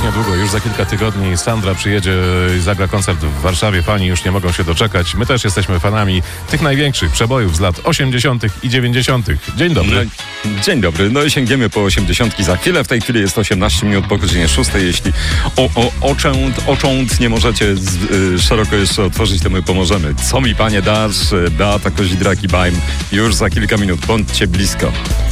Już niedługo, już za kilka tygodni Sandra przyjedzie i zagra koncert w Warszawie. Fani już nie mogą się doczekać. My też jesteśmy fanami tych największych przebojów z lat 80. i 90. Dzień dobry. Dzień dobry. No i sięgniemy po 80 za chwilę. W tej chwili jest 18 minut po godzinie 6. Jeśli ocząt nie możecie szeroko jeszcze otworzyć, to my pomożemy. Co mi panie dasz? Beata Kozidrak i Bajm. Już za kilka minut. Bądźcie blisko.